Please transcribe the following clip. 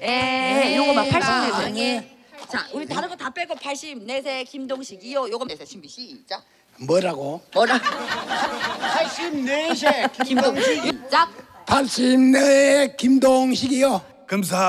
요거 막 84세. 예. 자, 우리 다른 거 다 빼고 84세 김동식이요. 요거 내세 준비 시작. 뭐라고? 뭐라? 84세 김동식. 김동식. 짝. 84의 김동식이요. 금사